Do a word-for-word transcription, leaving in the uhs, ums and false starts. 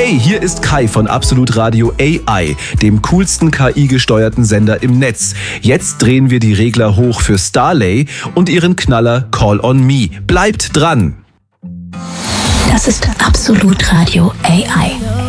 Hey, hier ist Kai von Absolut Radio A I, dem coolsten K I-gesteuerten Sender im Netz. Jetzt drehen wir die Regler hoch für Starlay und ihren Knaller Call on Me. Bleibt dran! Das ist Absolut Radio A I.